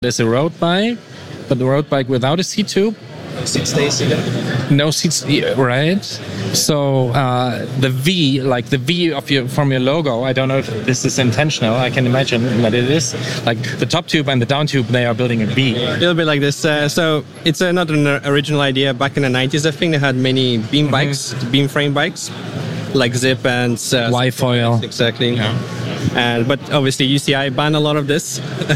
There's a road bike, but the road bike without a seat tube. Seat stays again. No seats, right? So the V, like the V of from your logo, I don't know if this is intentional. I can imagine that it is. Like the top tube and the down tube, they are building a V. A little bit like this. So it's not an original idea. Back in the 90s, I think they had many beam bikes, beam frame bikes, like Zip and Y-foil. Exactly. Yeah. But obviously UCI banned a lot of this.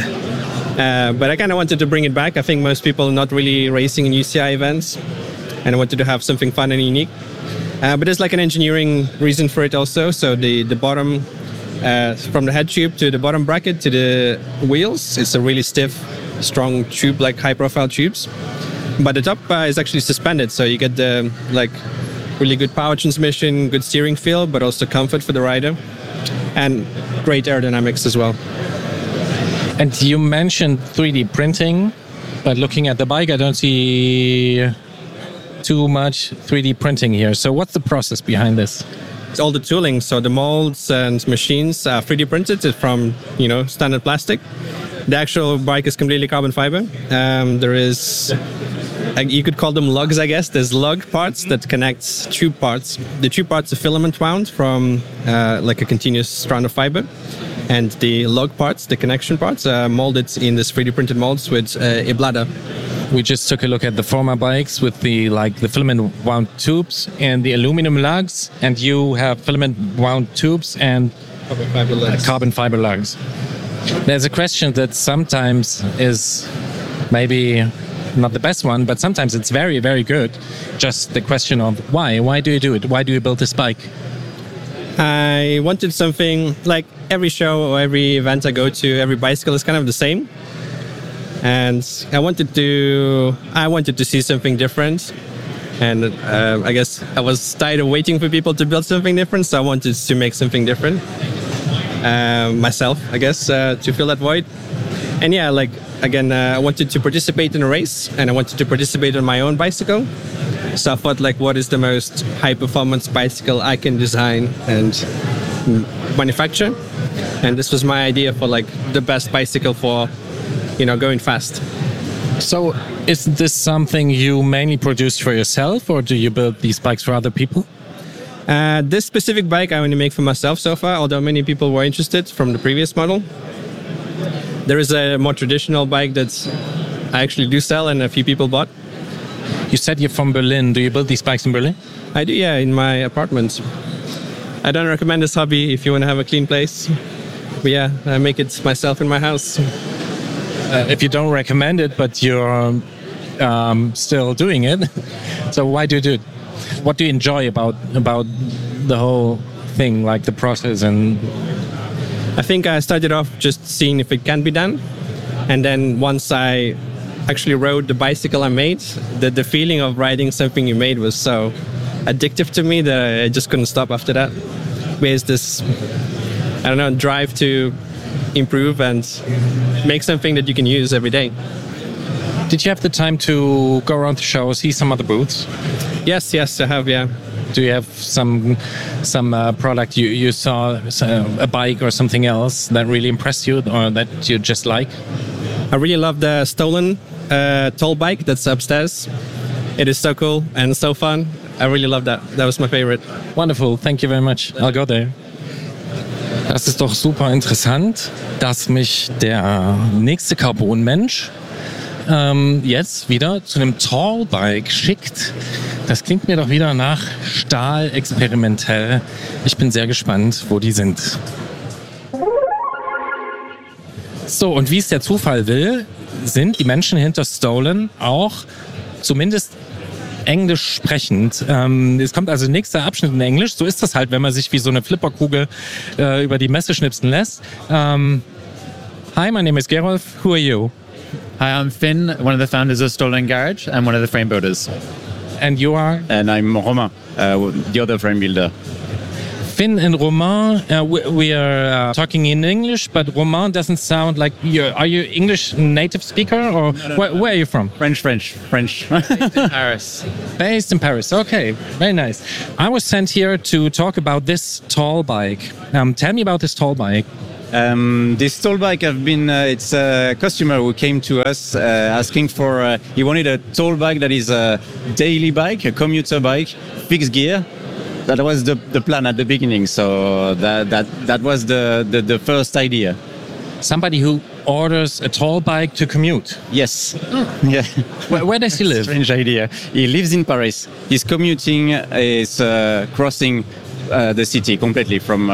But I kind of wanted to bring it back. I think most people are not really racing in UCI events, and I wanted to have something fun and unique. But there's like an engineering reason for it also. So the bottom, from the head tube to the bottom bracket to the wheels, it's a really stiff, strong tube, like high-profile tubes. But the top is actually suspended, so you get the like really good power transmission, good steering feel, but also comfort for the rider, and great aerodynamics as well. And you mentioned 3D printing, but looking at the bike, I don't see too much 3D printing here. So what's the process behind this? It's all the tooling. So the molds and machines are 3D printed from, standard plastic. The actual bike is completely carbon fiber. There is, you could call them lugs, I guess. There's lug parts that connect tube parts. The tube parts are filament wound from like a continuous strand of fiber. And the lug parts, the connection parts, are molded in this 3D printed molds with Iblada. We just took a look at the former bikes with the filament wound tubes and the aluminum lugs, and you have filament wound tubes and carbon fiber lugs. There's a question that sometimes is maybe not the best one, but sometimes it's very, very good. Just the question of why? Why do you do it? Why do you build this bike? I wanted something like every show or every event I go to, every bicycle is kind of the same. And I wanted to see something different. And I guess I was tired of waiting for people to build something different. So I wanted to make something different myself, I guess, to fill that void. And yeah, I wanted to participate in a race, and I wanted to participate on my own bicycle. So I thought, what is the most high-performance bicycle I can design and manufacture? And this was my idea for, the best bicycle for, going fast. So is this something you mainly produce for yourself, or do you build these bikes for other people? This specific bike I only make for myself so far, although many people were interested from the previous model. There is a more traditional bike that I actually do sell and a few people bought. You said you're from Berlin. Do you build these bikes in Berlin? I do, yeah, in my apartment. I don't recommend this hobby if you want to have a clean place. But yeah, I make it myself in my house. If you don't recommend it, but you're still doing it, so why do you do it? What do you enjoy about the whole thing, like the process? And I think I started off just seeing if it can be done. And then once I actually rode the bicycle I made, the feeling of riding something you made was so addictive to me that I just couldn't stop after that. There's this, drive to improve and make something that you can use every day. Did you have the time to go around the show, see some other booths? Yes, I have, yeah. Do you have some product you saw, a bike or something else that really impressed you or that you just like? I really love the Stolen toll bike that's upstairs. It is so cool and so fun. I really love that. That was my favorite. Wonderful. Thank you very much. I'll go there. Das ist doch super interessant, dass mich der nächste Carbon-Mensch jetzt wieder zu einem Tall-Bike schickt. Das klingt mir doch wieder nach Stahl experimentell. Ich bin sehr gespannt, wo die sind. So, und wie es der Zufall will, sind die Menschen hinter Stolen auch zumindest Englisch sprechend. Es kommt also nächster Abschnitt in Englisch. So ist das halt, wenn man sich wie so eine Flipperkugel über die Messe schnipsen lässt. Hi, my name is Gerolf. Who are you? Hi, I'm Finn, one of the founders of Stolen Garage and one of the frame builders. And you are? And I'm Romain, the other frame builder. Finn and Romain, we are talking in English, but Romain doesn't sound like you. Are you English native speaker or No. Where are you from? French. Based in Paris. Based in Paris. Okay, very nice. I was sent here to talk about this tall bike. Tell me about this tall bike. This toll bike it's a customer who came to us asking for, he wanted a toll bike that is a daily bike, a commuter bike, fixed gear. That was the plan at the beginning. So that was the first idea. Somebody who orders a toll bike to commute. Yes. Yeah. Where does he live? Strange idea. He lives in Paris. His commuting is crossing the city completely from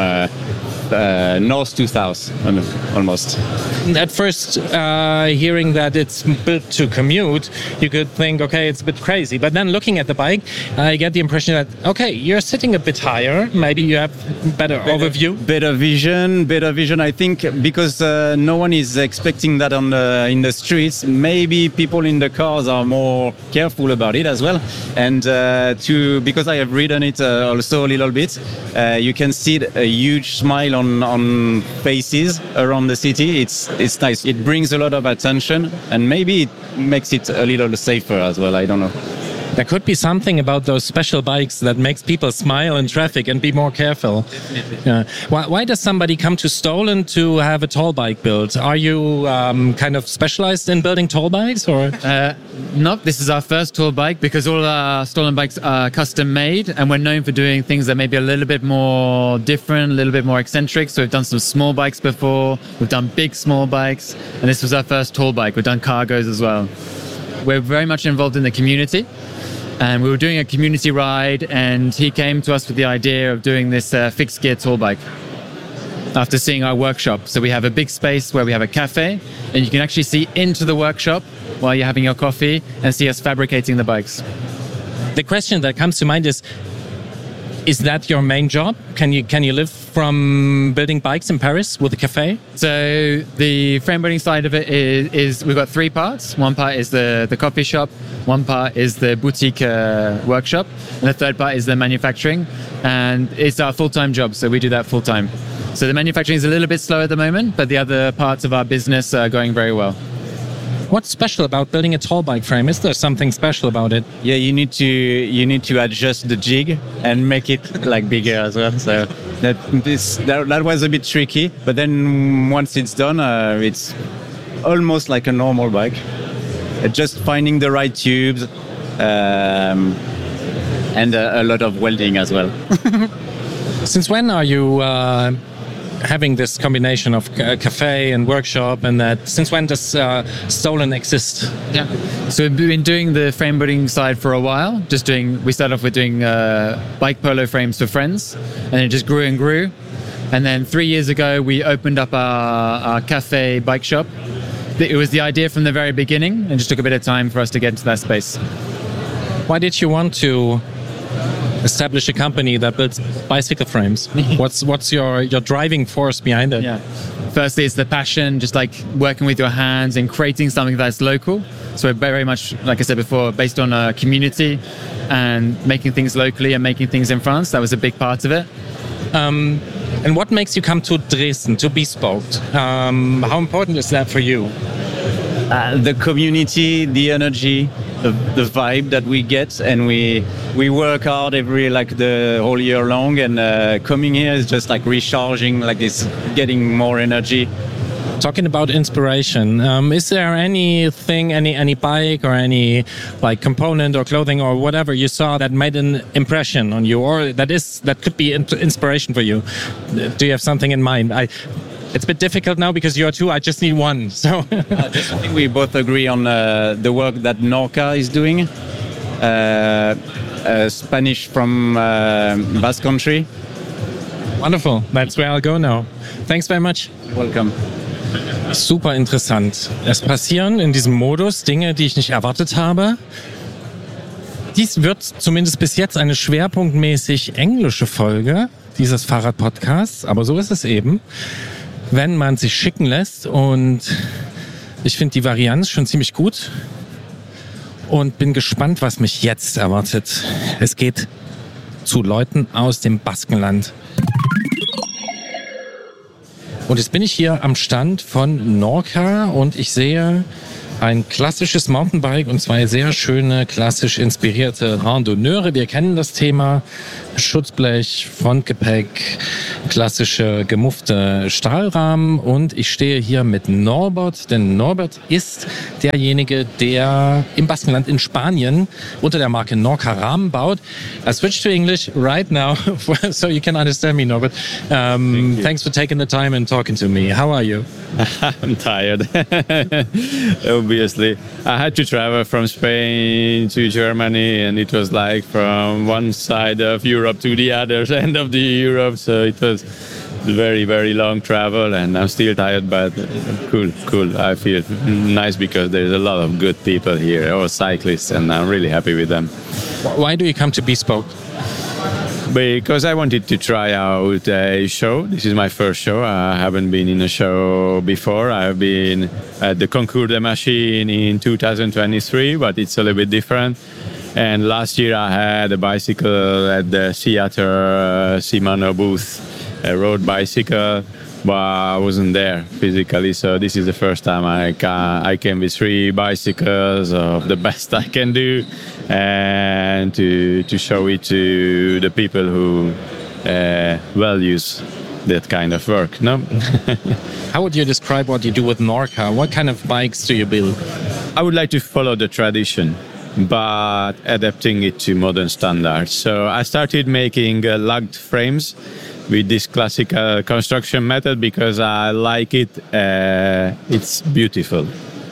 north to south, almost. At first, hearing that it's built to commute, you could think, okay, it's a bit crazy. But then looking at the bike, I get the impression that, okay, you're sitting a bit higher. Maybe you have better overview. Better vision. I think because no one is expecting that in the streets. Maybe people in the cars are more careful about it as well. And because I have ridden it also a little bit, you can see a huge smile on faces around the city. It's nice. It brings a lot of attention, and maybe it makes it a little safer as well. I don't know. There could be something about those special bikes that makes people smile in traffic and be more careful. Yeah. Why does somebody come to Stolen to have a toll bike built? Are you kind of specialized in building toll bikes, or? No, this is our first toll bike because all our Stolen bikes are custom made, and we're known for doing things that may be a little bit more different, a little bit more eccentric. So we've done some small bikes before, we've done big small bikes, and this was our first toll bike. We've done cargos as well. We're very much involved in the community. And we were doing a community ride, and he came to us with the idea of doing this fixed gear toll bike after seeing our workshop. So we have a big space where we have a cafe, and you can actually see into the workshop while you're having your coffee and see us fabricating the bikes. The question that comes to mind is that your main job? Can you live from building bikes in Paris with a cafe? So the frame building side of it is we've got three parts. One part is the coffee shop, one part is the boutique workshop, and the third part is the manufacturing. And it's our full-time job, so we do that full-time. So the manufacturing is a little bit slow at the moment, but the other parts of our business are going very well. What's special about building a toll bike frame? Is there something special about it? Yeah, you need to adjust the jig and make it like bigger as well. So that was a bit tricky, but then once it's done, it's almost like a normal bike. Just finding the right tubes and a lot of welding as well. Since when are you having this combination of cafe and workshop, and that? Since when does Stolen exist? Yeah, so we've been doing the frame building side for a while. We started off with doing bike polo frames for friends, and it just grew and grew. And then 3 years ago, we opened up our cafe bike shop. It was the idea from the very beginning, and just took a bit of time for us to get into that space. Why did you want to establish a company that builds bicycle frames? What's your driving force behind it? Yeah. Firstly, it's the passion, just like working with your hands and creating something that's local. So we're very much, like I said before, based on a community and making things locally and making things in France. That was a big part of it. And what makes you come to Dresden, to Bespoke? How important is that for you? The community, the energy, the vibe that we get, and we work hard the whole year long, and coming here is just like recharging, like this, getting more energy. Talking about inspiration, is there anything, any bike or any like component or clothing or whatever you saw that made an impression on you, or that could be inspiration for you? Do you have something in mind? It's a bit difficult now because you're two. I just need one. So I think we both agree on the work that Norca is doing. Spanish from Basque Country. Wonderful. That's where I'll go now. Thanks very much. You're welcome. Super interessant. Es passieren in diesem Modus Dinge, die ich nicht erwartet habe. Dies wird zumindest bis jetzt eine schwerpunktmäßig englische Folge dieses Fahrrad-Podcasts, aber so ist es eben, wenn man sich schicken lässt, und ich finde die Varianz schon ziemlich gut und bin gespannt, was mich jetzt erwartet. Es geht zu Leuten aus dem Baskenland. Und jetzt bin ich hier am Stand von Norca und ich sehe Ein klassisches Mountainbike und zwei sehr schöne, klassisch inspirierte Randonneure. Wir kennen das Thema. Schutzblech, Frontgepäck, klassische gemuffte Stahlrahmen. Und ich stehe hier mit Norbert, denn Norbert ist derjenige, der im Baskenland in Spanien unter der Marke Norca Rahmen baut. I switch to English right now so you can understand me, Norbert. Thanks for taking the time and talking to me. How are you? I'm tired, obviously. I had to travel from Spain to Germany, and it was like from one side of Europe to the other end of the Europe. So it was very, very long travel, and I'm still tired, but cool. I feel nice because there's a lot of good people here, all cyclists, and I'm really happy with them. Why do you come to Bespoke? Because I wanted to try out a show. This is my first show. I haven't been in a show before. I've been at the Concours des Machines in 2023, but it's a little bit different. And last year I had a bicycle at the Theater Shimano booth, a road bicycle, but I wasn't there physically. So this is the first time I came with 3 bicycles of the best I can do, and to show it to the people who values that kind of work. No. How would you describe what you do with Norca? What kind of bikes do you build? I would like to follow the tradition, but adapting it to modern standards. So I started making lugged frames with this classical construction method because I like it. It's beautiful.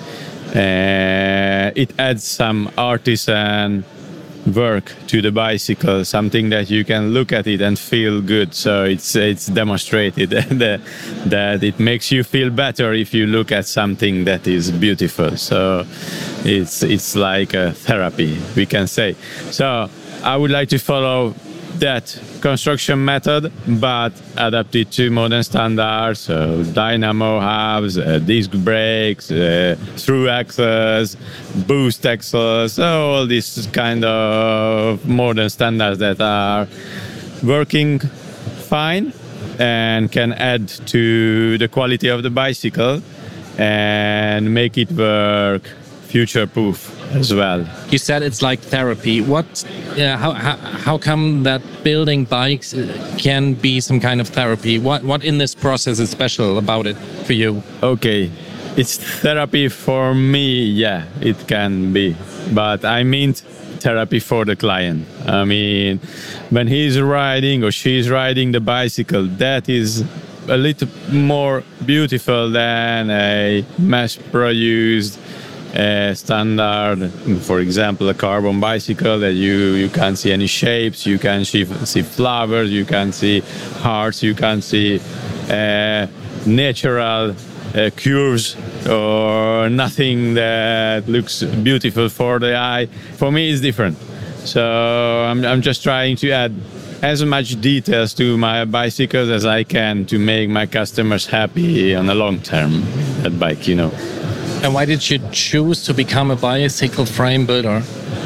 It adds some artisan work to the bicycle, something that you can look at it and feel good. So it's demonstrated that it makes you feel better if you look at something that is beautiful. So it's like a therapy, we can say. So I would like to follow that construction method, but adapt it to modern standards. So dynamo hubs, disc brakes, through axles, boost axles, so all these kind of modern standards that are working fine and can add to the quality of the bicycle and make it work future-proof as well. You said it's like therapy. How come that building bikes can be some kind of therapy? What in this process is special about it for you? Okay, it's therapy for me. Yeah, it can be, but I mean therapy for the client. I mean, when he's riding or she's riding the bicycle, that is a little more beautiful than a mass-produced standard, for example, a carbon bicycle that you can't see any shapes, you can see flowers, you can see hearts, you can see natural curves or nothing that looks beautiful for the eye. For me, it's different. So I'm just trying to add as much details to my bicycles as I can to make my customers happy on the long term, that bike, you know. And why did you choose to become a bicycle frame builder?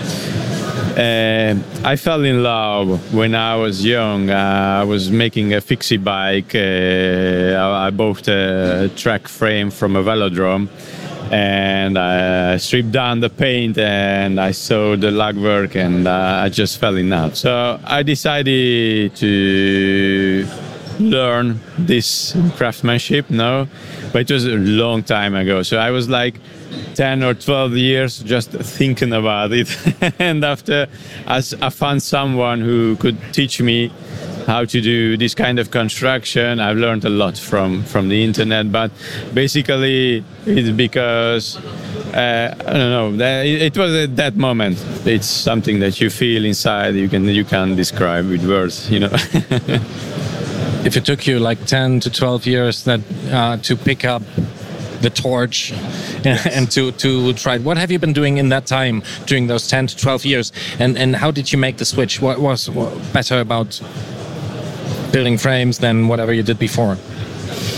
I fell in love when I was young. I was making a fixie bike. I bought a track frame from a velodrome, and I stripped down the paint and I saw the lug work, and I just fell in love. So I decided to learn this craftsmanship now, but it was a long time ago. So I was like 10 or 12 years just thinking about it. And after I found someone who could teach me how to do this kind of construction. I've learned a lot from the internet, but basically it's because I don't know, it was at that moment. It's something that you feel inside, you can describe with words, you know. If it took you like 10 to 12 years to pick up the torch and to try, what have you been doing in that time during those 10 to 12 years? And how did you make the switch? What was better about building frames than whatever you did before?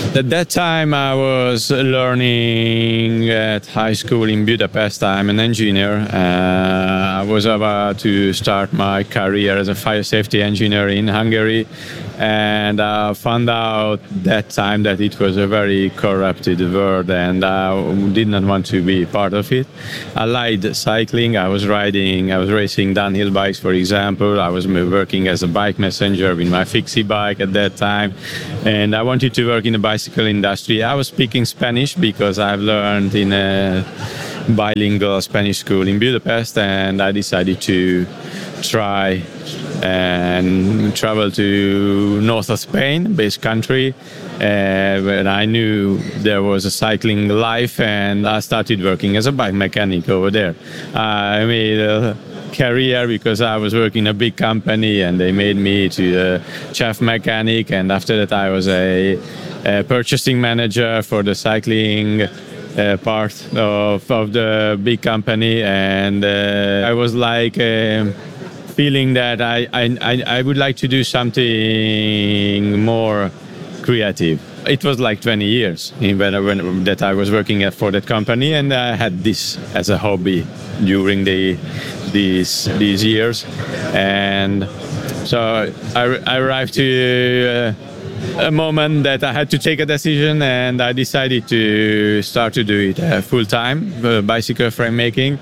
At that time, I was learning at high school in Budapest. I'm an engineer. I was about to start my career as a fire safety engineer in Hungary. And I found out that time that it was a very corrupted world, and I did not want to be part of it. I liked cycling. I was racing downhill bikes, for example. I was working as a bike messenger with my fixie bike at that time. And I wanted to work in the bicycle industry. I was speaking Spanish because I've learned in a bilingual Spanish school in Budapest, and I decided to try and travel to north of Spain, Basque Country, where I knew there was a cycling life, and I started working as a bike mechanic over there. I made a career because I was working in a big company, and they made me to a chef mechanic, and after that I was a purchasing manager for the cycling part of the big company, and I was like feeling that I would like to do something more creative. It was like 20 years when that I was working for that company, and I had this as a hobby during these years. And so I arrived to a moment that I had to take a decision, and I decided to start to do it full-time, bicycle frame making.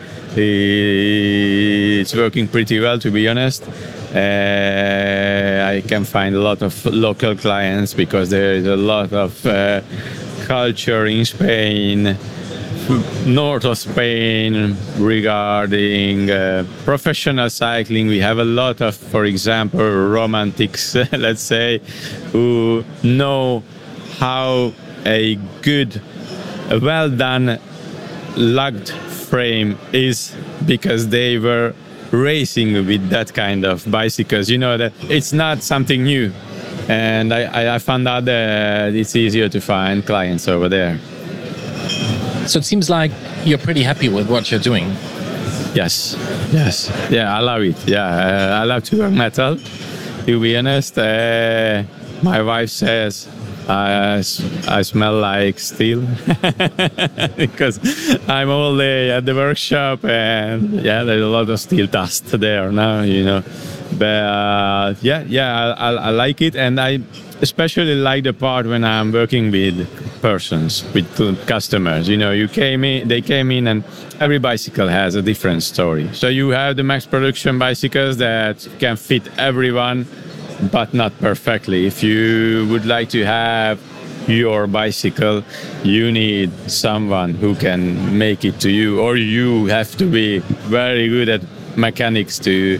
It's working pretty well, to be honest. I can find a lot of local clients because there is a lot of culture in Spain, north of Spain, regarding professional cycling. We have a lot of, for example, romantics, let's say, who know how a good, well done lugged frame is because they were racing with that kind of bicycles. You know, that it's not something new. And I found out that it's easier to find clients over there. So it seems like you're pretty happy with what you're doing. Yes. Yeah, I love it. Yeah, I love to work metal, to be honest. My wife says I smell like steel because I'm all day at the workshop, and yeah, there's a lot of steel dust there now, you know. But I like it, and I especially like the part when I'm working with persons, with customers. You know, they came in, and every bicycle has a different story. So you have the mass production bicycles that can fit everyone, but not perfectly. If you would like to have your bicycle, you need someone who can make it to you, or you have to be very good at mechanics to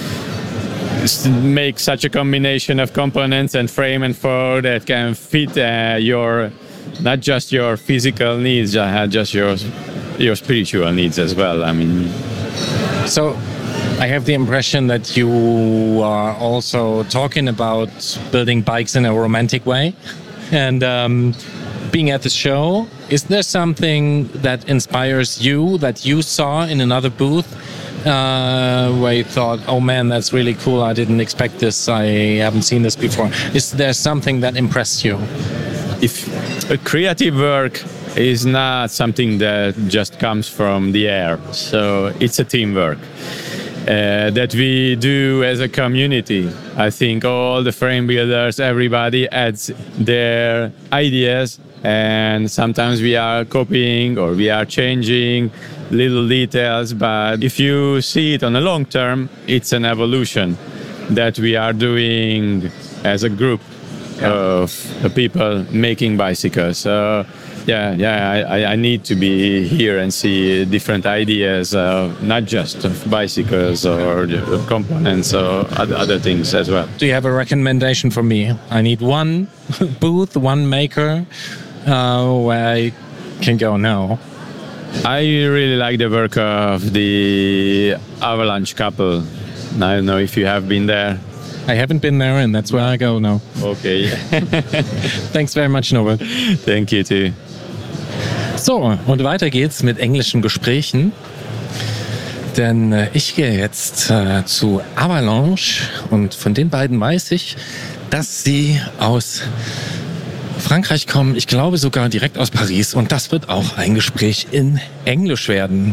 make such a combination of components and frame and fork that can fit your, not just your physical needs, just your spiritual needs as well. I mean, so I have the impression that you are also talking about building bikes in a romantic way. And being at the show, is there something that inspires you that you saw in another booth where you thought, oh man, that's really cool, I didn't expect this, I haven't seen this before? Is there something that impressed you? If a creative work is not something that just comes from the air, so it's a teamwork that we do as a community. I think all the frame builders, everybody adds their ideas, and sometimes we are copying or we are changing little details, but if you see it on a long term, it's an evolution that we are doing as a group of people making bicycles. So I need to be here and see different ideas, not just of bicycles or components or other things as well. Do you have a recommendation for me? I need one booth, one maker where I can go now. I really like the work of the Avalanche couple. I don't know if you have been there. I haven't been there, and that's where I go now. Okay. Thanks very much, Norbert. Thank you too. So, und weiter geht's mit englischen Gesprächen. Denn ich gehe jetzt zu Avalanche, und von den beiden weiß ich, dass sie aus Frankreich kommen, ich glaube sogar direkt aus Paris. Und das wird auch ein Gespräch in Englisch werden.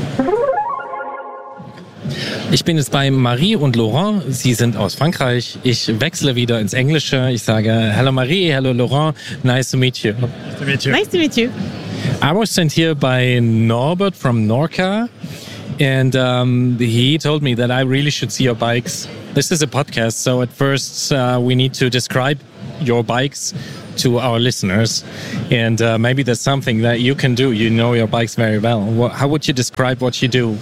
Ich bin jetzt bei Marie und Laurent. Sie sind aus Frankreich. Ich wechsle wieder ins Englische. Ich sage, hello Marie, hello Laurent. Nice to meet you. Nice to meet you. Nice to meet you. I was sent here by Norbert from Norca. And he told me that I really should see your bikes. This is a podcast, so at first we need to describe your bikes to our listeners. And maybe there's something that you can do. You know your bikes very well. How would you describe what you do?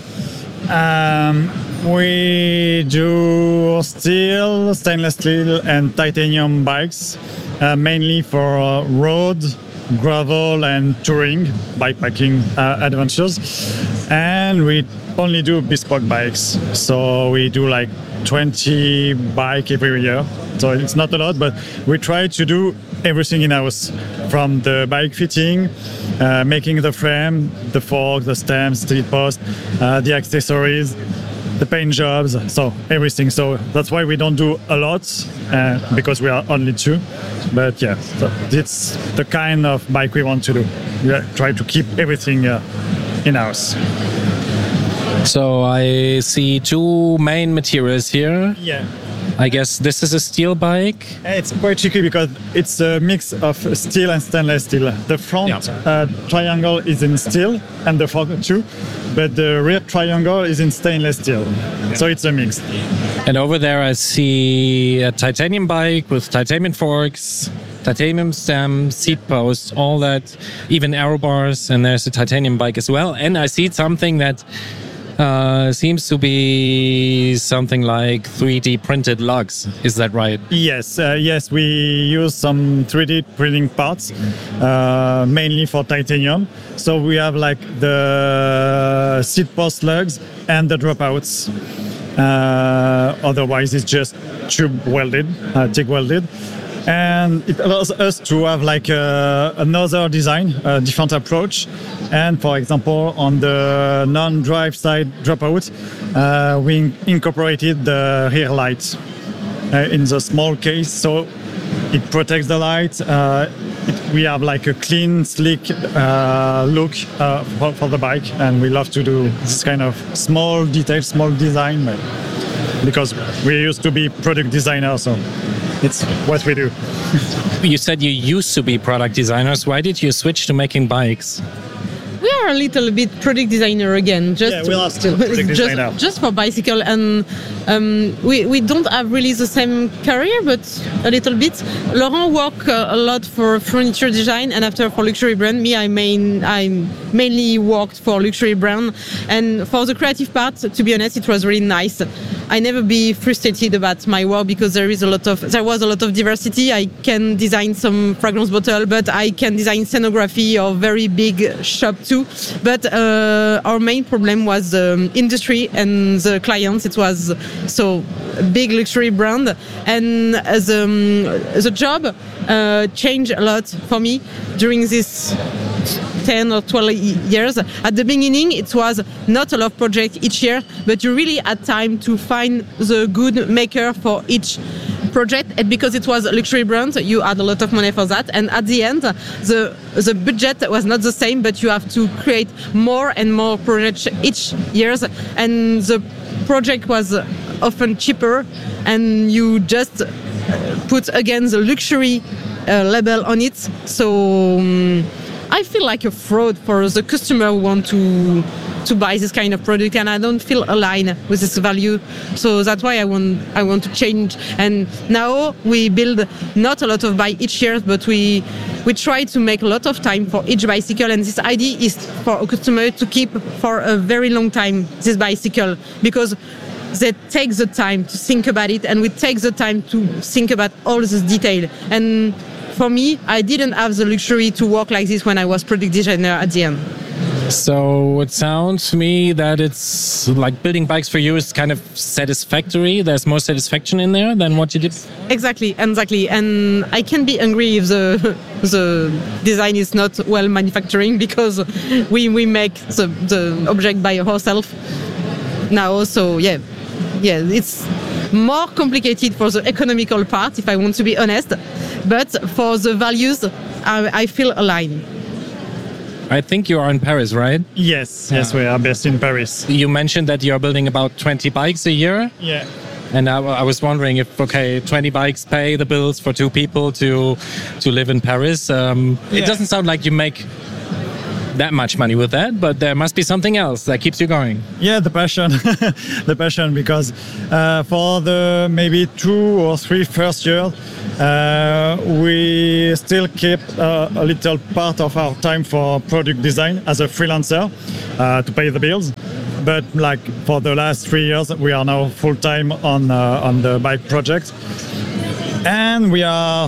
We do steel, stainless steel, and titanium bikes, mainly for road, gravel, and touring, bikepacking adventures. And we only do bespoke bikes. So we do like 20 bike every year. So it's not a lot, but we try to do everything in-house, from the bike fitting, making the frame, the fork, the stems, street post, the accessories, the paint jobs, so everything. So that's why we don't do a lot, because we are only two. But yeah, so it's the kind of bike we want to do. We try to keep everything in-house. So I see two main materials here. Yeah. I guess this is a steel bike. It's quite tricky because it's a mix of steel and stainless steel. The front triangle is in steel and the fork too, but the rear triangle is in stainless steel. So it's a mix. And over there I see a titanium bike with titanium forks, titanium stem, seat posts, all that, even aero bars, and there's a titanium bike as well. And I see something that seems to be something like 3D printed lugs. Is that right? Yes, yes. We use some 3D printing parts, mainly for titanium. So we have like the seat post lugs and the dropouts. Otherwise, it's just tube welded, TIG welded. And it allows us to have like another design, a different approach. And for example, on the non-drive side dropout, we incorporated the rear light in the small case, so it protects the light. We have like a clean, sleek look for the bike, and we love to do this kind of small details, small design, because we used to be product designers, so it's what we do. You said you used to be product designers. Why did you switch to making bikes? We are a little bit product designer again. We are still product designer. Just for bicycle, and we don't have really the same career, but a little bit. Laurent worked a lot for furniture design, and after for luxury brand. Me, I mainly worked for luxury brand, and for the creative part, to be honest, it was really nice. I never be frustrated about my work because there was a lot of diversity. I can design some fragrance bottle, but I can design scenography or very big shop too. But our main problem was the industry and the clients. It was so big luxury brand, and the job changed a lot for me during this 10 or 12 years. At the beginning, it was not a lot of projects each year, but you really had time to find the good maker for each project. And because it was a luxury brand, you had a lot of money for that. And at the end, the budget was not the same, but you have to create more and more projects each year. And the project was often cheaper, and you just put again the luxury label on it. So I feel like a fraud for the customer who want to buy this kind of product, and I don't feel aligned with this value. So that's why I want to change. And now we build not a lot of bike each year, but we try to make a lot of time for each bicycle. And this idea is for a customer to keep for a very long time this bicycle, because they take the time to think about it, and we take the time to think about all this detail. And for me, I didn't have the luxury to work like this when I was product designer at the end. So it sounds to me that it's like building bikes for you is kind of satisfactory. There's more satisfaction in there than what you did. Exactly. And I can be angry if the design is not well manufacturing, because we make the object by ourselves now. So yeah, yeah, it's more complicated for the economical part, if I want to be honest. But for the values, I feel aligned. I think you are in Paris, right? Yes, we are based in Paris. You mentioned that you're building about 20 bikes a year. Yeah. And I was wondering if, 20 bikes pay the bills for two people to live in Paris. It doesn't sound like you make that much money with that, but there must be something else that keeps you going. Yeah, the passion. The passion, because for the maybe 2 or 3 first years, we still keep a little part of our time for product design as a freelancer to pay the bills. But like for the last 3 years, we are now full time on the bike project, and we are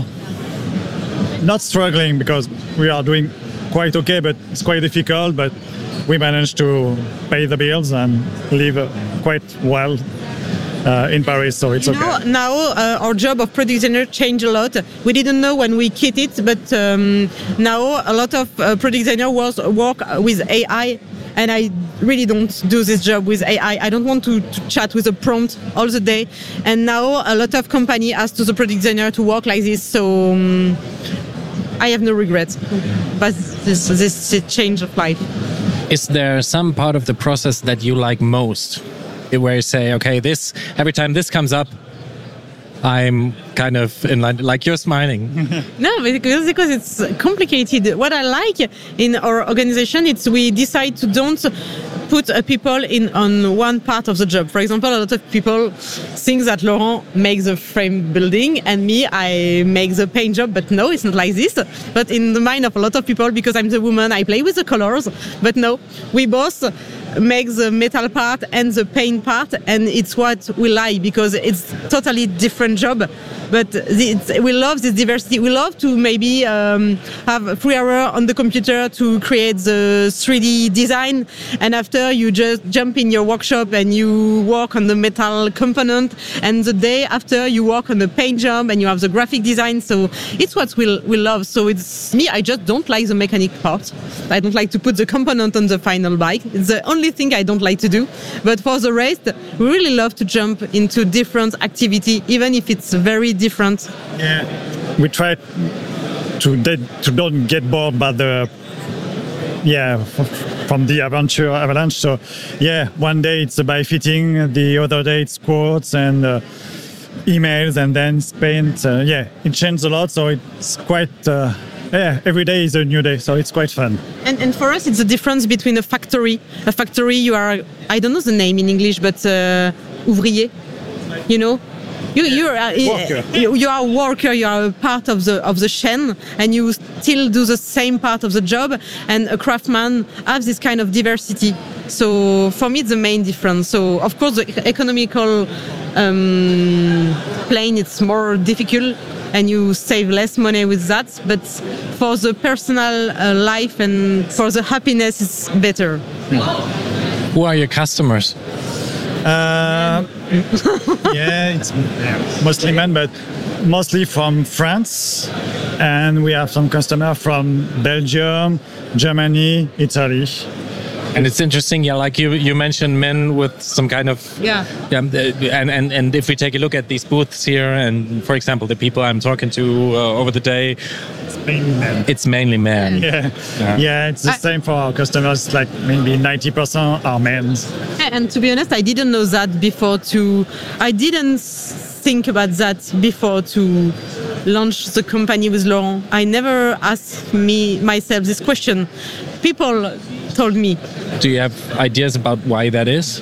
not struggling because we are doing quite okay, but it's quite difficult. But we managed to pay the bills and live quite well in Paris, so it's okay. Now our job of product designer changed a lot. We didn't know when we quit it, but now a lot of product designers work with AI. And I really don't do this job with AI. I don't want to chat with a prompt all the day. And now a lot of company ask to the product designer to work like this. So I have no regrets. But this change of life. Is there some part of the process that you like most? Where you say, okay, every time this comes up, I'm kind of in line, like you're smiling. No, because it's complicated. What I like in our organization, it's we decide to don't put people on one part of the job. For example, a lot of people think that Laurent makes the frame building and me, I make the paint job. But no, it's not like this. But in the mind of a lot of people, because I'm the woman, I play with the colors. But no, we both make the metal part and the paint part, and it's what we like because it's totally different job. But we love this diversity. We love to maybe have 3 hours on the computer to create the 3D design, and after you just jump in your workshop and you work on the metal component, and the day after you work on the paint job and you have the graphic design. So it's what we love. So it's me, I just don't like the mechanic part. I don't like to put the component on the final bike. It's the only thing I don't like to do. But for the rest, we really love to jump into different activity, even if it's very different. Yeah, we try to don't get bored by from the adventure avalanche. So yeah, one day it's a bike fitting, the other day it's quotes and emails, and then paint. It changes a lot. So it's quite. Every day is a new day, so it's quite fun. And for us, it's the difference between a factory. A factory, you are, I don't know the name in English, but ouvrier, you know? You are a worker, you are a part of the chain, and you still do the same part of the job, and a craftsman has this kind of diversity. So for me, it's the main difference. So of course, the economical plane, it's more difficult, and you save less money with that. But for the personal life and for the happiness, it's better. Who are your customers? It's mostly men, but mostly from France. And we have some customers from Belgium, Germany, Italy. And it's interesting, like you mentioned men with some kind of and if we take a look at these booths here, and for example the people I'm talking to over the day, it's mainly men. It's the same for our customers. Like maybe 90% are men. And to be honest, I didn't know that before. I didn't think about that before to launch the company with Laurent. I never asked myself this question. People told me. Do you have ideas about why that is?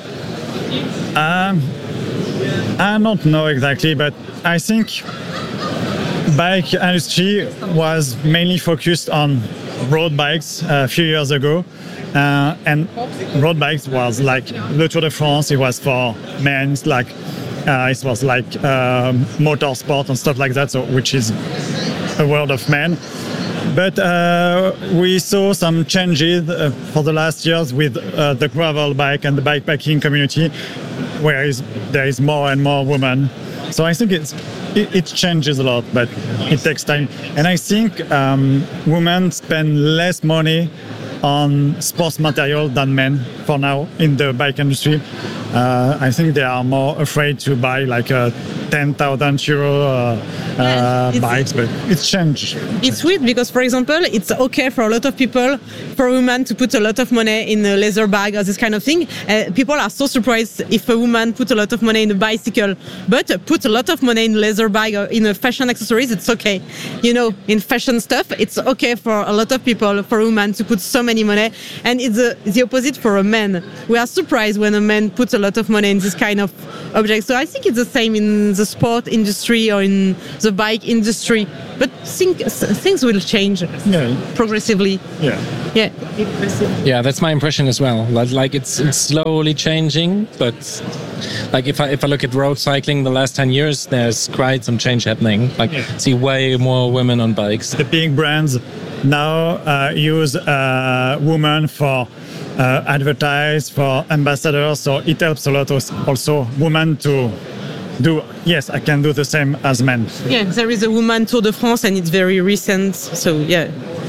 I don't know exactly, but I think bike industry was mainly focused on road bikes a few years ago. And road bikes was like the Tour de France. It was for men, it was like motorsport and stuff like that, so which is a world of men. But we saw some changes for the last years with the gravel bike and the bikepacking community, where there is more and more women. So I think it changes a lot, but it takes time. And I think women spend less money on sports material than men for now in the bike industry. I think they are more afraid to buy like a 10,000 euro bikes, but it's changed. It's weird because, for example, it's okay for a lot of people, for a woman to put a lot of money in a leather bag or this kind of thing. People are so surprised if a woman put a lot of money in a bicycle, but put a lot of money in a leather bag or in a fashion accessories, it's okay. You know, in fashion stuff, it's okay for a lot of people, for a woman to put so many money. And it's the opposite for a man. We are surprised when a man puts a lot of money in this kind of objects. So I think it's the same in the sport industry or in the bike industry. But things will change progressively. Yeah, that's my impression as well. Like it's slowly changing, but like if I look at road cycling the last 10 years, there's quite some change happening. Like see way more women on bikes. The big brands now use women for advertise, for ambassadors, so it helps a lot also women to do, yes, I can do the same as men. Yeah, there is a woman Tour de France and it's very recent, so yeah.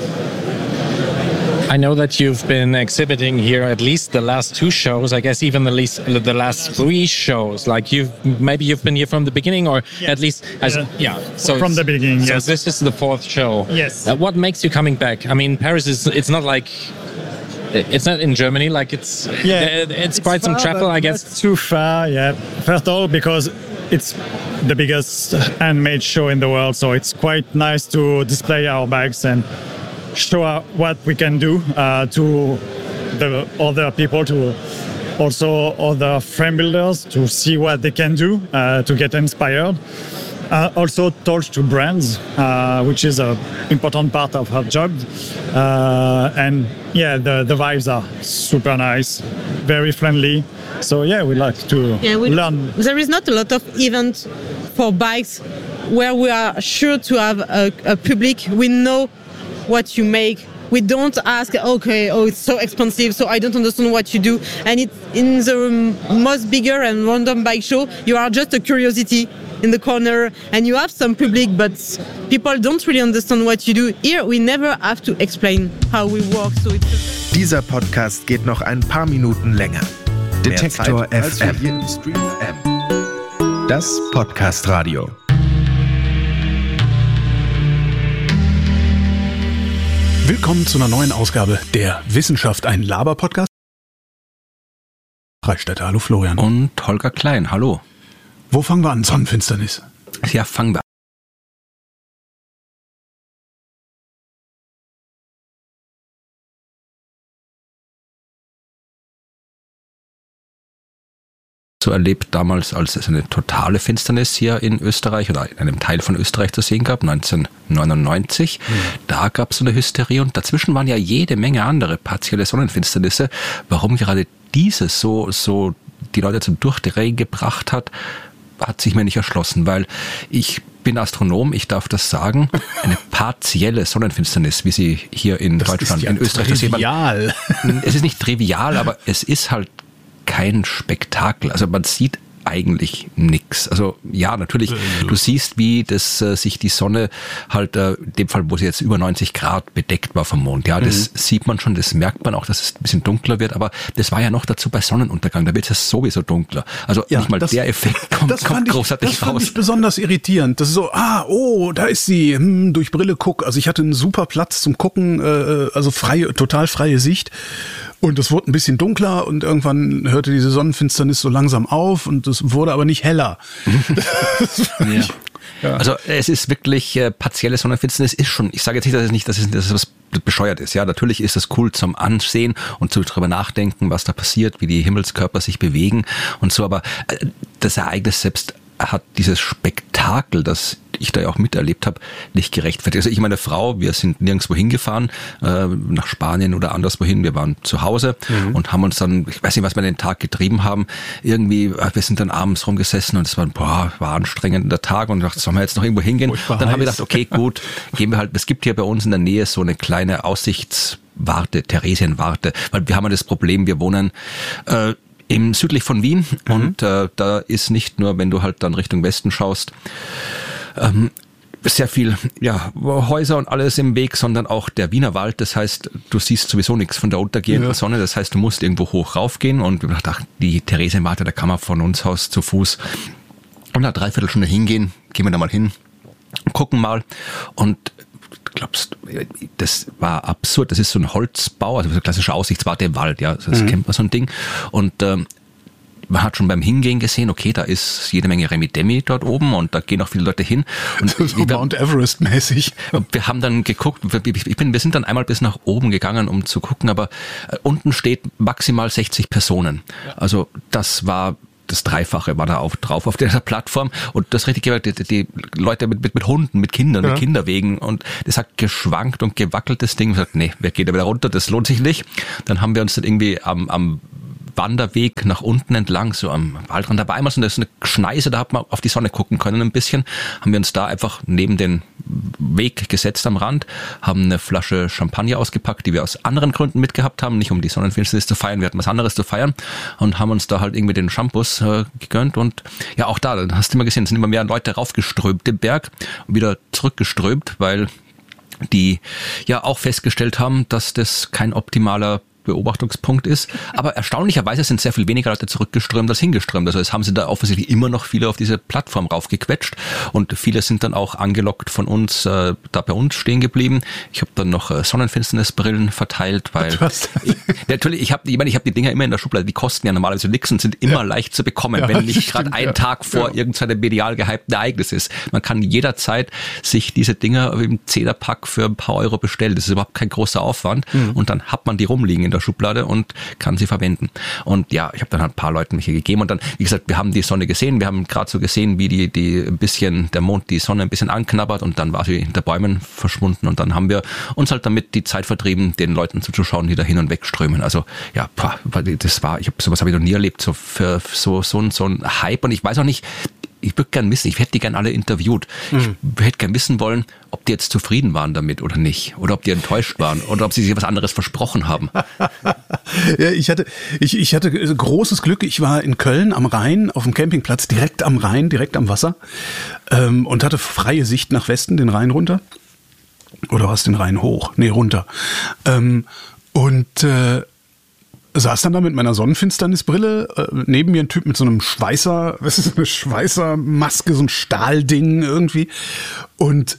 I know that you've been exhibiting here at least the last 2 shows, I guess even the last 3 shows. Like you've been here from the beginning, or at least so from the beginning. So yes. this is the 4th show. Yes. What makes you coming back? I mean, Paris it's not like it's not in Germany. Like it's quite some travel, I guess. Not too far. Yeah. First of all, because it's the biggest handmade show in the world, so it's quite nice to display our bags and show what we can do to the other people, to also other frame builders, to see what they can do to get inspired. Also talk to brands, which is an important part of our job. And yeah, the vibes are super nice, very friendly. So yeah, we like to learn. There is not a lot of events for bikes where we are sure to have a public. We know what you make. We don't ask, it's so expensive, so I don't understand what you do. And it's in the most bigger and random bike show, you are just a curiosity in the corner and you have some public, but people don't really understand what you do. Here, we never have to explain how we work. So it's Dieser Podcast geht noch ein paar Minuten länger. Detektor FM. Das Podcast-Radio. Willkommen zu einer neuen Ausgabe der Wissenschaft, ein Laber-Podcast. Freistädter, hallo Florian. Und Holger Klein, hallo. Wo fangen wir an? Sonnenfinsternis. Ja, fangen wir an. So erlebt damals, als es eine totale Finsternis hier in Österreich oder in einem Teil von Österreich zu sehen gab, 1999. Da gab es so eine Hysterie und dazwischen waren ja jede Menge andere partielle Sonnenfinsternisse. Warum gerade diese so die Leute zum Durchdrehen gebracht hat sich mir nicht erschlossen, weil ich bin Astronom, ich darf das sagen. Eine partielle Sonnenfinsternis, wie sie hier in Deutschland, in Österreich das sehen. Es ist nicht trivial, aber es ist halt kein Spektakel. Also man sieht eigentlich nichts. Also ja, natürlich, du siehst, wie das sich die Sonne halt, in dem Fall, wo sie jetzt über 90 Grad bedeckt war vom Mond. Ja, das sieht man schon, das merkt man auch, dass es ein bisschen dunkler wird, aber das war ja noch dazu bei Sonnenuntergang, da wird es sowieso dunkler. Also nicht mal der Effekt kommt großartig raus. Das fand ich besonders irritierend. Das ist so, da ist sie, durch Brille guck. Also ich hatte einen super Platz zum Gucken, also total freie Sicht. Und es wurde ein bisschen dunkler und irgendwann hörte diese Sonnenfinsternis so langsam auf und es wurde aber nicht heller. Also es ist wirklich partielle Sonnenfinsternis ist schon, ich sage jetzt nicht, dass es was bescheuert ist. Ja, natürlich ist es cool zum Ansehen und zu drüber nachdenken, was da passiert, wie die Himmelskörper sich bewegen und so, aber das Ereignis selbst hat dieses Spektakel, das ich da ja auch miterlebt habe, nicht gerechtfertigt. Also ich und meine Frau, wir sind nirgendwo hingefahren, nach Spanien oder anderswohin. Wir waren zu Hause und haben uns dann, ich weiß nicht, was wir den Tag getrieben haben, irgendwie, wir sind dann abends rumgesessen und es war anstrengend der Tag und dachte, sollen wir jetzt noch irgendwo hingehen? Dann haben wir gedacht, okay, gut, gehen wir halt, es gibt hier bei uns in der Nähe so eine kleine Aussichtswarte, Theresienwarte, weil wir haben ja das Problem, wir wohnen im südlich von Wien und da ist nicht nur, wenn du halt dann Richtung Westen schaust, sehr viel Häuser und alles im Weg, sondern auch der Wienerwald. Das heißt, du siehst sowieso nichts von der untergehenden Sonne. Das heißt, du musst irgendwo hoch raufgehen. Und wir dachten, die Theresienwarte, da kann man von uns aus zu Fuß und eine Dreiviertelstunde hingehen. Gehen wir da mal hin, gucken mal. Und glaubst, das war absurd. Das ist so ein Holzbau, also so eine klassische Aussichtswarte im Wald. Ja, das kennt man, so ein Ding. Und man hat schon beim Hingehen gesehen, okay, da ist jede Menge Remi-Demi dort oben und da gehen auch viele Leute hin. Und so Mount Everest-mäßig. Wir haben dann geguckt, wir sind dann einmal bis nach oben gegangen, um zu gucken, aber unten steht maximal 60 Personen. Also das war das Dreifache war da drauf auf dieser Plattform und das richtige, die Leute mit Hunden, mit Kindern, mit Kinderwegen und das hat geschwankt und gewackelt, das Ding. Und gesagt, nee, wer geht da wieder runter, das lohnt sich nicht. Dann haben wir uns dann irgendwie am Wanderweg nach unten entlang, so am Waldrand. Da war einmal so eine Schneise, da hat man auf die Sonne gucken können ein bisschen. Haben wir uns da einfach neben den Weg gesetzt am Rand, haben eine Flasche Champagner ausgepackt, die wir aus anderen Gründen mitgehabt haben, nicht um die Sonnenfinsternis zu feiern, wir hatten was anderes zu feiern und haben uns da halt irgendwie den Shampoos gegönnt und ja, auch da, dann hast du immer gesehen, es sind immer mehr Leute raufgeströmt den Berg und wieder zurückgeströmt, weil die ja auch festgestellt haben, dass das kein optimaler Beobachtungspunkt ist. Aber erstaunlicherweise sind sehr viel weniger Leute zurückgeströmt als hingeströmt. Also es haben sie da offensichtlich immer noch viele auf diese Plattform raufgequetscht und viele sind dann auch angelockt von uns, da bei uns stehen geblieben. Ich habe dann noch Sonnenfinsternisbrillen verteilt, weil ich habe die Dinger immer in der Schublade, die kosten ja normalerweise nichts und sind immer leicht zu bekommen, wenn nicht gerade ein Tag vor irgendeinem medial gehypten Ereignis ist. Man kann jederzeit sich diese Dinger im 10er-Pack für ein paar Euro bestellen. Das ist überhaupt kein großer Aufwand und dann hat man die rumliegen in der Schublade und kann sie verwenden. Und ja, ich habe dann halt ein paar Leuten welche gegeben und dann, wie gesagt, wir haben die Sonne gesehen, wir haben gerade so gesehen, wie die ein bisschen, der Mond die Sonne ein bisschen anknabbert und dann war sie hinter Bäumen verschwunden und dann haben wir uns halt damit die Zeit vertrieben, den Leuten zuzuschauen, die da hin und weg strömen. Also ja, das war, sowas habe ich noch nie erlebt, so für so ein Hype und ich weiß auch nicht, ich würde gern wissen, ich hätte die gern alle interviewt. Ich hätte gern wissen wollen, ob die jetzt zufrieden waren damit oder nicht. Oder ob die enttäuscht waren. Oder ob sie sich was anderes versprochen haben. Ja, ich hatte großes Glück. Ich war in Köln am Rhein, auf dem Campingplatz, direkt am Rhein, direkt am Wasser. Und hatte freie Sicht nach Westen, den Rhein runter. Oder was, den Rhein hoch? Nee, runter. Saß dann da mit meiner Sonnenfinsternisbrille, neben mir ein Typ mit so einem Schweißer, was ist so eine Schweißermaske, so ein Stahlding irgendwie und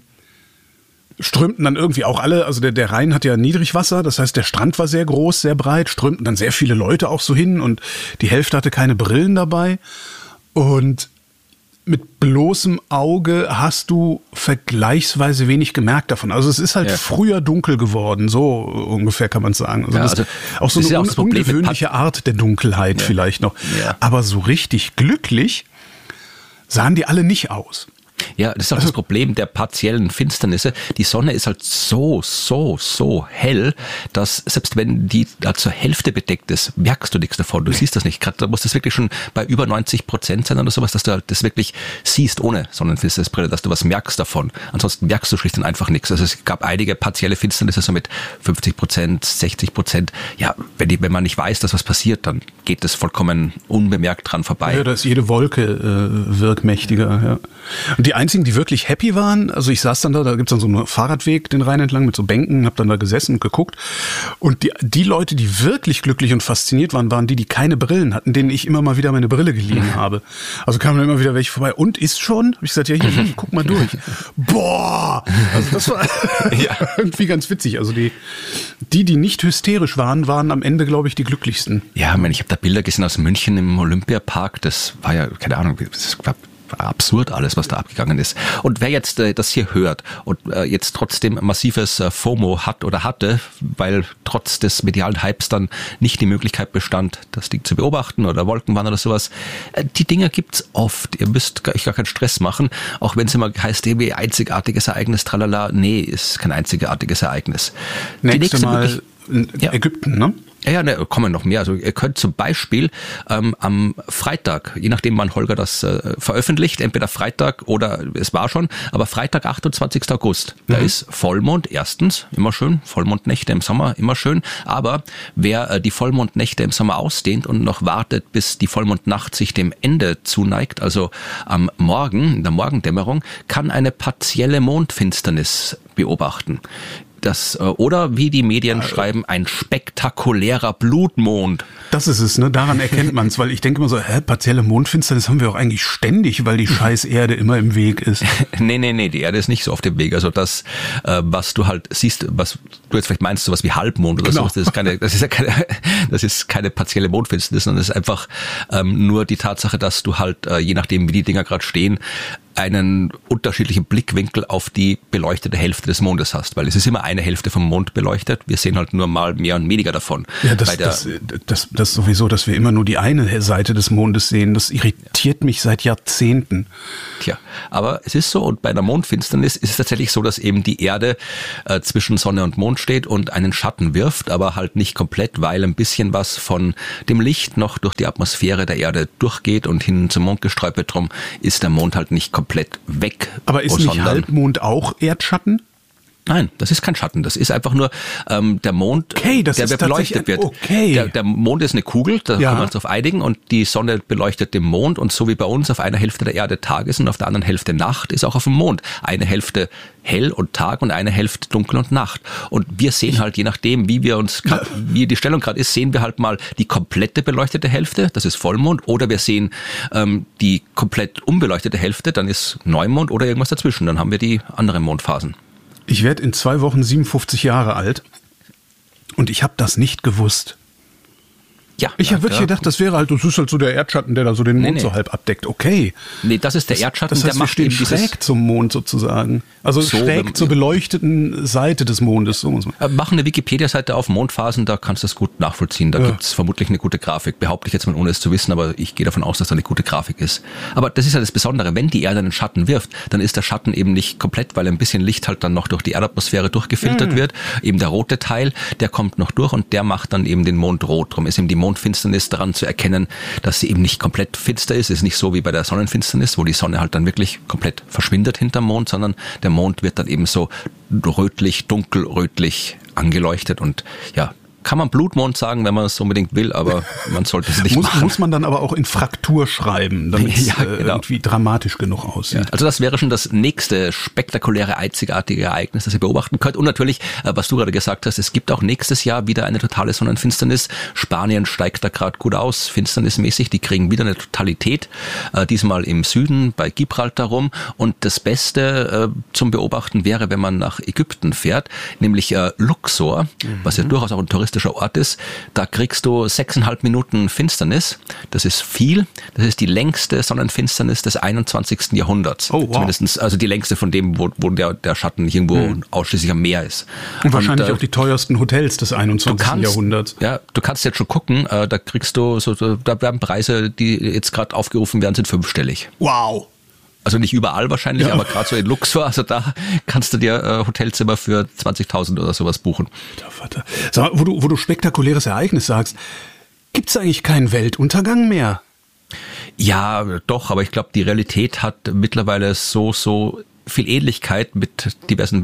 strömten dann irgendwie auch alle, also der Rhein hat ja Niedrigwasser, das heißt der Strand war sehr groß, sehr breit, strömten dann sehr viele Leute auch so hin und die Hälfte hatte keine Brillen dabei und mit bloßem Auge hast du vergleichsweise wenig gemerkt davon. Also es ist halt früher dunkel geworden, so ungefähr kann man sagen. Also auch so eine ungewöhnliche Art der Dunkelheit vielleicht noch. Ja. Aber so richtig glücklich sahen die alle nicht aus. Ja, das ist auch das Problem der partiellen Finsternisse. Die Sonne ist halt so hell, dass selbst wenn die zur Hälfte bedeckt ist, merkst du nichts davon. Du siehst das nicht. Gerade da muss das wirklich schon bei über 90% sein oder sowas, dass du halt das wirklich siehst ohne Sonnenfinsternisbrille, dass du was merkst davon. Ansonsten merkst du schlicht und einfach nichts. Also es gab einige partielle Finsternisse so mit 50%, 60%. Ja, wenn man nicht weiß, dass was passiert, dann geht das vollkommen unbemerkt dran vorbei. Ja, da ist jede Wolke wirkmächtiger. Ja. Und die einzigen, die wirklich happy waren, also ich saß dann da gibt's dann so einen Fahrradweg den Rhein entlang mit so Bänken, hab dann da gesessen und geguckt und die Leute, die wirklich glücklich und fasziniert waren die keine Brillen hatten, denen ich immer mal wieder meine Brille geliehen habe. Also kamen dann immer wieder welche vorbei und ist schon? Hab ich gesagt, ja hier, guck mal durch. Boah! Also das war irgendwie ganz witzig. Also die nicht hysterisch waren am Ende, glaube ich, die glücklichsten. Ja, ich habe da Bilder gesehen aus München im Olympiapark, das war ja, keine Ahnung, das war absurd alles, was da abgegangen ist. Und wer jetzt das hier hört und jetzt trotzdem massives FOMO hat oder hatte, weil trotz des medialen Hypes dann nicht die Möglichkeit bestand, das Ding zu beobachten oder Wolkenwandern oder sowas, die Dinger gibt's oft. Ihr müsst euch gar keinen Stress machen, auch wenn es immer heißt, irgendwie einzigartiges Ereignis, tralala. Nee, ist kein einzigartiges Ereignis. Nächste Mal Ägypten, ne? Ja, kommen noch mehr. Also ihr könnt zum Beispiel am Freitag, je nachdem wann Holger das veröffentlicht, entweder Freitag oder es war schon, aber Freitag, 28. August, da ist Vollmond, erstens, immer schön, Vollmondnächte im Sommer, immer schön, aber wer die Vollmondnächte im Sommer ausdehnt und noch wartet, bis die Vollmondnacht sich dem Ende zuneigt, also am Morgen, in der Morgendämmerung, kann eine partielle Mondfinsternis beobachten. Oder wie die Medien schreiben, ein spektakulärer Blutmond. Das ist es, ne? Daran erkennt man es, weil ich denke immer so, partielle Mondfinsternis haben wir auch eigentlich ständig, weil die scheiß Erde immer im Weg ist. Nee, die Erde ist nicht so auf dem Weg. Also das, was du halt siehst, was du jetzt vielleicht meinst, sowas wie Halbmond oder so, das ist keine partielle Mondfinsternis, sondern das ist einfach nur die Tatsache, dass du halt, je nachdem wie die Dinger gerade stehen, einen unterschiedlichen Blickwinkel auf die beleuchtete Hälfte des Mondes hast, weil es ist immer eine Hälfte vom Mond beleuchtet. Wir sehen halt nur mal mehr und weniger davon. Ja, das sowieso, dass wir immer nur die eine Seite des Mondes sehen, das irritiert mich seit Jahrzehnten. Tja, aber es ist so, und bei einer Mondfinsternis ist es tatsächlich so, dass eben die Erde zwischen Sonne und Mond steht und einen Schatten wirft, aber halt nicht komplett, weil ein bisschen was von dem Licht noch durch die Atmosphäre der Erde durchgeht und hin zum Mondgesträuch. Drum ist der Mond halt nicht komplett weg. Aber ist nicht Halbmond auch Erdschatten? Nein, das ist kein Schatten. Das ist einfach nur der Mond, der beleuchtet wird. Okay. Der Mond ist eine Kugel, da können wir uns drauf einigen, und die Sonne beleuchtet den Mond, und so wie bei uns auf einer Hälfte der Erde Tag ist und auf der anderen Hälfte Nacht, ist auch auf dem Mond eine Hälfte hell und Tag und eine Hälfte dunkel und Nacht. Und wir sehen halt, je nachdem, wie die Stellung gerade ist, sehen wir halt mal die komplette beleuchtete Hälfte, das ist Vollmond, oder wir sehen die komplett unbeleuchtete Hälfte, dann ist Neumond oder irgendwas dazwischen, dann haben wir die anderen Mondphasen. Ich werde in 2 Wochen 57 Jahre alt und ich habe das nicht gewusst. Ja, ich habe wirklich gedacht, das ist halt so der Erdschatten, der da so den Mond so halb abdeckt. Okay. Nee, das ist der Erdschatten, das heißt, der macht eben schräg zum Mond sozusagen. Also so, schräg zur beleuchteten Seite des Mondes. So muss man. Mach eine Wikipedia-Seite auf Mondphasen, da kannst du das gut nachvollziehen. Da gibt's vermutlich eine gute Grafik. Behaupte ich jetzt mal, ohne es zu wissen, aber ich gehe davon aus, dass da eine gute Grafik ist. Aber das ist ja das Besondere. Wenn die Erde einen Schatten wirft, dann ist der Schatten eben nicht komplett, weil ein bisschen Licht halt dann noch durch die Erdatmosphäre durchgefiltert wird. Eben der rote Teil, der kommt noch durch und der macht dann eben den Mond rot. Darum ist eben die Mondfinsternis daran zu erkennen, dass sie eben nicht komplett finster ist. Es ist nicht so wie bei der Sonnenfinsternis, wo die Sonne halt dann wirklich komplett verschwindet hinterm Mond, sondern der Mond wird dann eben so rötlich, dunkelrötlich angeleuchtet, und ja, kann man Blutmond sagen, wenn man es unbedingt will, aber man sollte es nicht machen. Muss man dann aber auch in Fraktur schreiben, damit es irgendwie dramatisch genug aussieht. Ja, also das wäre schon das nächste spektakuläre, einzigartige Ereignis, das ihr beobachten könnt. Und natürlich, was du gerade gesagt hast, es gibt auch nächstes Jahr wieder eine totale Sonnenfinsternis. Spanien steigt da gerade gut aus, finsternismäßig. Die kriegen wieder eine Totalität, diesmal im Süden bei Gibraltar rum. Und das Beste zum Beobachten wäre, wenn man nach Ägypten fährt, nämlich Luxor, was ja durchaus auch ein touristischer Ort ist. Da kriegst du 6,5 Minuten Finsternis. Das ist viel. Das ist die längste Sonnenfinsternis des 21. Jahrhunderts. Oh, wow. Zumindest, also die längste von dem, wo der Schatten nicht irgendwo ausschließlich am Meer ist. Und wahrscheinlich auch die teuersten Hotels des 21. Jahrhunderts. Ja, du kannst jetzt schon gucken, da kriegst du, da werden Preise, die jetzt gerade aufgerufen werden, sind 5-stellig. Wow. Also nicht überall wahrscheinlich, aber gerade so in Luxor, also da kannst du dir Hotelzimmer für 20.000 oder sowas buchen. Sag mal, wo du spektakuläres Ereignis sagst, gibt's eigentlich keinen Weltuntergang mehr? Ja, doch, aber ich glaube, die Realität hat mittlerweile so viel Ähnlichkeit mit diversen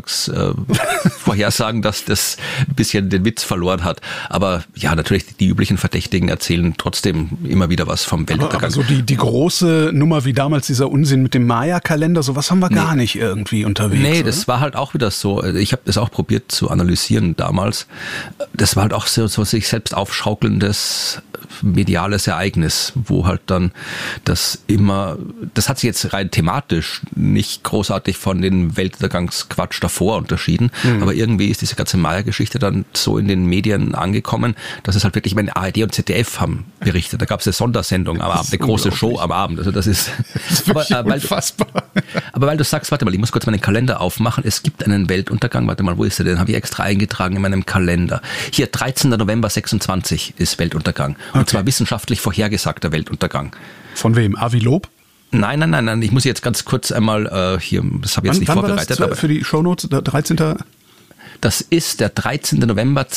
Weltuntergangsvorhersagen, dass das ein bisschen den Witz verloren hat. Aber ja, natürlich, die üblichen Verdächtigen erzählen trotzdem immer wieder was vom Weltuntergang. Aber so die große Nummer wie damals dieser Unsinn mit dem Maya-Kalender, sowas haben wir gar nicht irgendwie unterwegs. Nee, das war halt auch wieder so. Ich habe das auch probiert zu analysieren damals. Das war halt auch so sich selbst aufschaukelndes mediales Ereignis, wo halt dann das hat sich jetzt rein thematisch nicht großartig von den Weltuntergangsquatsch davor unterschieden, aber irgendwie ist diese ganze Maya-Geschichte dann so in den Medien angekommen, dass es halt wirklich, ich meine, ARD und ZDF haben berichtet, da gab es eine Sondersendung am Abend, eine große Show am Abend, also das ist unfassbar. Aber weil du sagst, warte mal, ich muss kurz meinen Kalender aufmachen, es gibt einen Weltuntergang, warte mal, wo ist der denn? Habe ich extra eingetragen in meinem Kalender. Hier, 13. November 26 ist Weltuntergang. Und zwar wissenschaftlich vorhergesagter Weltuntergang. Von wem? Avi Loeb? Nein. Ich muss jetzt ganz kurz einmal hier, das habe ich jetzt nicht vorbereitet. War das für die Shownotes, 13. Das ist der 13. November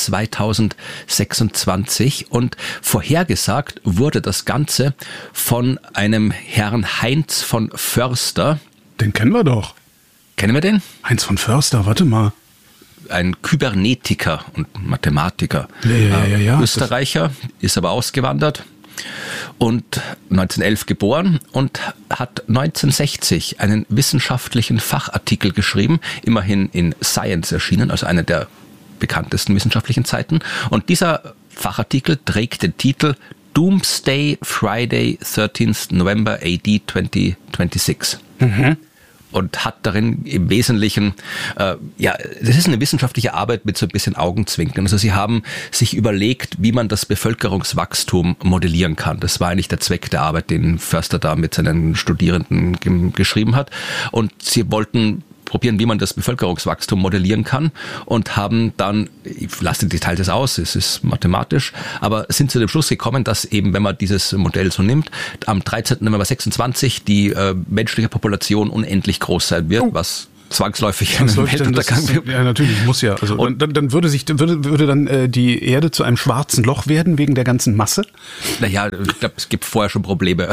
2026 und vorhergesagt wurde das Ganze von einem Herrn Heinz von Förster. Den kennen wir doch. Kennen wir den? Heinz von Förster, warte mal. Ein Kybernetiker und Mathematiker. Ja. Österreicher, ist aber ausgewandert und 1911 geboren und hat 1960 einen wissenschaftlichen Fachartikel geschrieben, immerhin in Science erschienen, also einer der bekanntesten wissenschaftlichen Zeiten. Und dieser Fachartikel trägt den Titel Doomsday Friday 13th November AD 2026. Und hat darin im Wesentlichen, das ist eine wissenschaftliche Arbeit mit so ein bisschen Augenzwinkern. Also sie haben sich überlegt, wie man das Bevölkerungswachstum modellieren kann. Das war eigentlich der Zweck der Arbeit, den Förster da mit seinen Studierenden geschrieben hat. Und sie wollten probieren, wie man das Bevölkerungswachstum modellieren kann und haben dann, ich lasse die Details jetzt aus, es ist mathematisch, aber sind zu dem Schluss gekommen, dass eben, wenn man dieses Modell so nimmt, am 13. November 26 die menschliche Population unendlich groß sein wird, was zwangsläufig einen Weltuntergang wird. Ja, natürlich, muss ja. Also und dann würde dann die Erde zu einem schwarzen Loch werden wegen der ganzen Masse? Naja, ich glaube, es gibt vorher schon Probleme.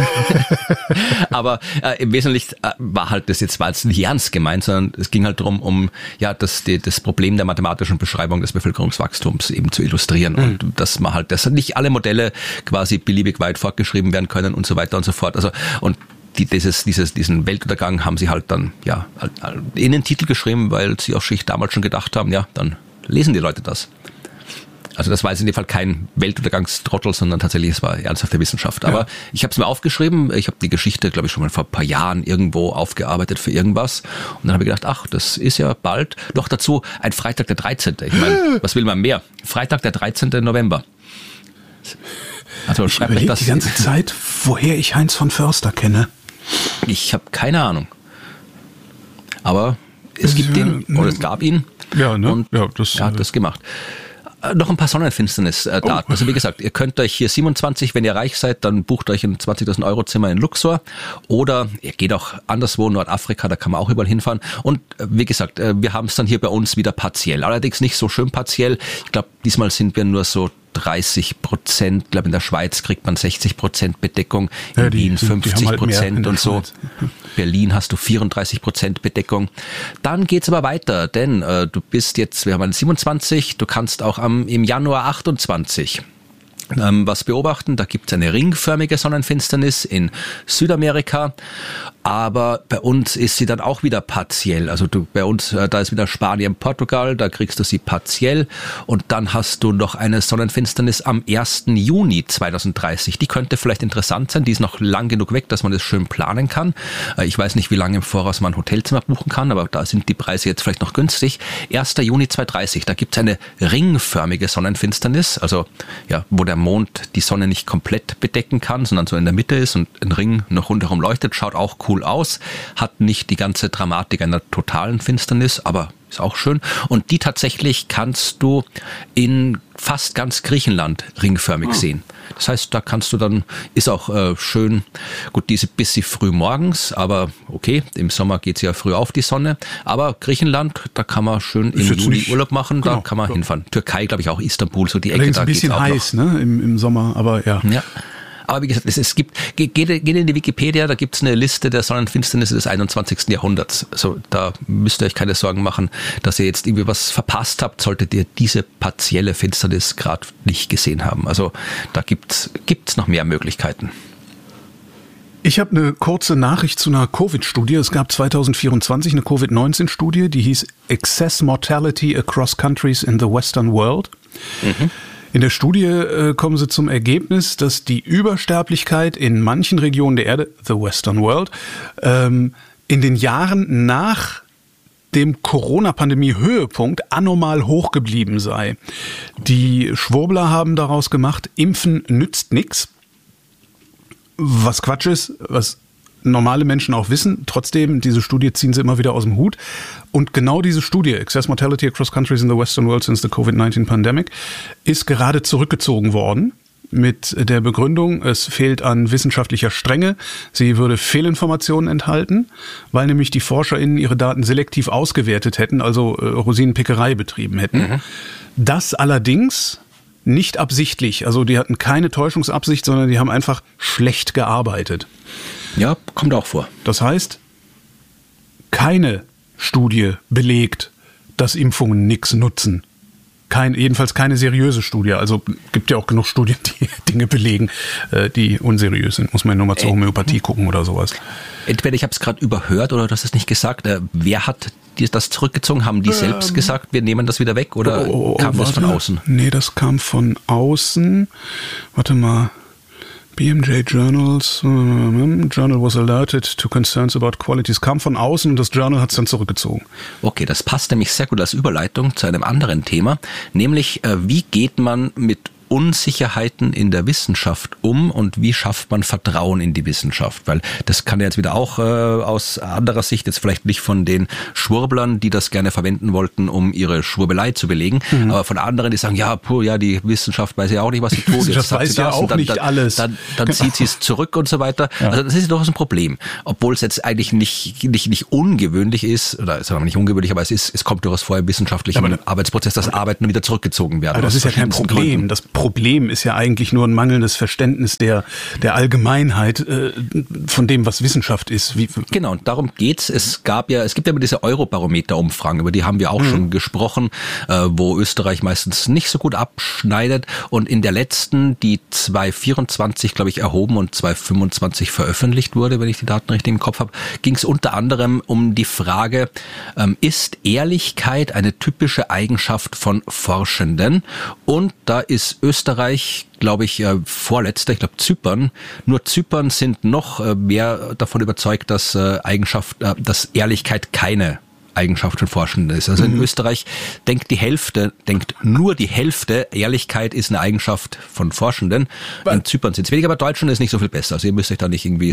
Aber im Wesentlichen war jetzt nicht ernst gemeint, sondern es ging halt darum, das Problem der mathematischen Beschreibung des Bevölkerungswachstums eben zu illustrieren und dass man halt, dass nicht alle Modelle quasi beliebig weit fortgeschrieben werden können und so weiter und so fort. Also und diesen Weltuntergang haben sie halt dann in den Titel geschrieben, weil sie auch sich damals schon gedacht haben, ja, dann lesen die Leute das. Also das war jetzt in dem Fall kein Weltuntergangstrottel, sondern tatsächlich, es war ernsthafte Wissenschaft. Aber ich habe es mir aufgeschrieben, ich habe die Geschichte, glaube ich, schon mal vor ein paar Jahren irgendwo aufgearbeitet für irgendwas. Und dann habe ich gedacht, ach, das ist ja bald. Noch dazu ein Freitag der 13. Ich meine, was will man mehr? Freitag der 13. November. Also ich überlege die ganze Zeit, woher ich Heinz von Förster kenne. Ich habe keine Ahnung. Aber es gibt ihn, oder es gab ihn. Ja, ne? Und er hat das gemacht. Noch ein paar Sonnenfinsternis-Daten. Also wie gesagt, ihr könnt euch hier 27, wenn ihr reich seid, dann bucht euch ein 20.000 Euro Zimmer in Luxor oder ihr geht auch anderswo, Nordafrika, da kann man auch überall hinfahren. Und wie gesagt, wir haben es dann hier bei uns wieder partiell. Allerdings nicht so schön partiell. Ich glaube, diesmal sind wir nur so 30%. Ich glaube, in der Schweiz kriegt man 60% Bedeckung, in Wien 50% und so. Berlin hast du 34% Bedeckung. Dann geht's aber weiter, denn du bist jetzt, wir haben 27, du kannst auch im Januar 28 was beobachten. Da gibt es eine ringförmige Sonnenfinsternis in Südamerika, aber bei uns ist sie dann auch wieder partiell. Also bei uns, da ist wieder Spanien, Portugal, da kriegst du sie partiell und dann hast du noch eine Sonnenfinsternis am 1. Juni 2030. Die könnte vielleicht interessant sein, die ist noch lang genug weg, dass man das schön planen kann. Ich weiß nicht, wie lange im Voraus man ein Hotelzimmer buchen kann, aber da sind die Preise jetzt vielleicht noch günstig. 1. Juni 2030, da gibt es eine ringförmige Sonnenfinsternis, also ja, wo der Mond die Sonne nicht komplett bedecken kann, sondern so in der Mitte ist und ein Ring noch rundherum leuchtet, schaut auch cool aus, hat nicht die ganze Dramatik einer totalen Finsternis, aber ist auch schön. Und die tatsächlich kannst du in fast ganz Griechenland ringförmig sehen. Das heißt, da kannst du dann, ist auch schön, gut, die ist ein bisschen früh morgens, aber okay, im Sommer geht sie ja früh auf, die Sonne. Aber Griechenland, da kann man schön im Juli Urlaub machen, da kann man hinfahren. Türkei, glaube ich, auch Istanbul, so die Ecke. Da ein bisschen geht's auch heiß, noch. Ne, im Sommer, aber ja. Ja. Aber wie gesagt, geht in die Wikipedia, da gibt's eine Liste der Sonnenfinsternisse des 21. Jahrhunderts. Also da müsst ihr euch keine Sorgen machen, dass ihr jetzt irgendwie was verpasst habt, solltet ihr diese partielle Finsternis gerade nicht gesehen haben. Also da gibt's noch mehr Möglichkeiten. Ich habe eine kurze Nachricht zu einer Covid-Studie. Es gab 2024 eine Covid-19-Studie, die hieß Excess Mortality Across Countries in the Western World. Mhm. In der Studie kommen sie zum Ergebnis, dass die Übersterblichkeit in manchen Regionen der Erde, the Western World, in den Jahren nach dem Corona-Pandemie-Höhepunkt anormal hoch geblieben sei. Die Schwurbler haben daraus gemacht, Impfen nützt nichts. Was Quatsch ist, was normale Menschen auch wissen. Trotzdem, diese Studie ziehen sie immer wieder aus dem Hut. Und genau diese Studie, Excess Mortality Across Countries in the Western World since the COVID-19 Pandemic, ist gerade zurückgezogen worden. mit der Begründung, es fehlt an wissenschaftlicher Strenge. Sie würde Fehlinformationen enthalten, weil nämlich die ForscherInnen ihre Daten selektiv ausgewertet hätten, also Rosinenpickerei betrieben hätten. Mhm. Das allerdings nicht absichtlich. Also die hatten keine Täuschungsabsicht, sondern die haben einfach schlecht gearbeitet. Ja, kommt auch vor. Das heißt, keine Studie belegt, dass Impfungen nichts nutzen. Jedenfalls keine seriöse Studie. Also gibt ja auch genug Studien, die Dinge belegen, die unseriös sind. Muss man nur mal zur Homöopathie gucken oder sowas. Entweder ich habe es gerade überhört oder du hast es nicht gesagt. Wer hat das zurückgezogen? Haben die selbst gesagt, wir nehmen das wieder weg oder kam das von außen? Nee, das kam von außen. Warte mal. BMJ Journals, Journal was alerted to concerns about qualities, kam von außen und das Journal hat es dann zurückgezogen. Okay, das passt nämlich sehr gut als Überleitung zu einem anderen Thema, nämlich wie geht man mit Unsicherheiten in der Wissenschaft um und wie schafft man Vertrauen in die Wissenschaft? Weil das kann ja jetzt wieder auch aus anderer Sicht, jetzt vielleicht nicht von den Schwurblern, die das gerne verwenden wollten, um ihre Schwurbelei zu belegen, aber von anderen, die sagen, die Wissenschaft weiß ja auch nicht, was sie tut. Die Wissenschaft weiß ja auch nicht alles. Dann zieht sie es zurück und so weiter. Ja. Also das ist durchaus ein Problem. Obwohl es jetzt eigentlich nicht ungewöhnlich ist, oder sagen wir nicht ungewöhnlich, aber es kommt durchaus vor im wissenschaftlichen Arbeitsprozess, dass Arbeiten wieder zurückgezogen werden. Aber das ist ja kein Problem. Das Problem ist ja eigentlich nur ein mangelndes Verständnis der Allgemeinheit von dem, was Wissenschaft ist. Genau, und darum geht's. Es gibt ja immer diese Eurobarometer-Umfragen, über die haben wir auch schon gesprochen, wo Österreich meistens nicht so gut abschneidet. Und in der letzten, die 2024, glaube ich, erhoben und 2025 veröffentlicht wurde, wenn ich die Daten richtig im Kopf habe, ging es unter anderem um die Frage, ist Ehrlichkeit eine typische Eigenschaft von Forschenden? Und da ist Österreich, glaube ich, vorletzter, ich glaube Zypern. Nur Zypern sind noch mehr davon überzeugt, dass dass Ehrlichkeit keine Eigenschaft von Forschenden ist. Also in Österreich denkt nur die Hälfte, Ehrlichkeit ist eine Eigenschaft von Forschenden. In Zypern sind es weniger, aber Deutschland ist nicht so viel besser. Also ihr müsst euch da nicht irgendwie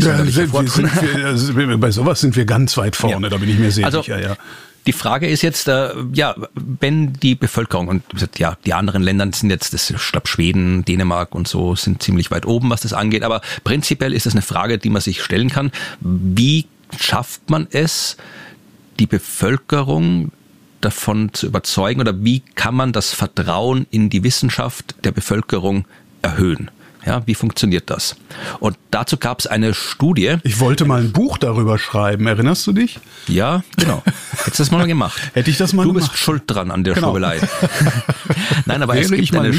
bei sowas sind wir ganz weit vorne, da bin ich mir sicher. Also, die Frage ist jetzt, wenn die Bevölkerung, und die anderen Länder sind jetzt, ich glaube Schweden, Dänemark und so sind ziemlich weit oben, was das angeht, aber prinzipiell ist das eine Frage, die man sich stellen kann. Wie schafft man es, die Bevölkerung davon zu überzeugen oder wie kann man das Vertrauen in die Wissenschaft der Bevölkerung erhöhen? Ja, wie funktioniert das? Und dazu gab es eine Studie. Ich wollte mal ein Buch darüber schreiben, erinnerst du dich? Ja, genau. Hättest du das mal gemacht? Hätte ich das mal gemacht? Du bist schuld dran an der Schwurbelei. Nein, aber es gibt eine